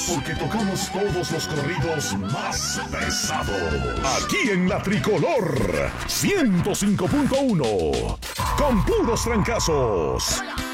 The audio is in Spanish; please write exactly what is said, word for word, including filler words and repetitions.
porque tocamos todos los corridos más pesados. Aquí en la Tricolor ciento cinco punto uno, con puros trancazos.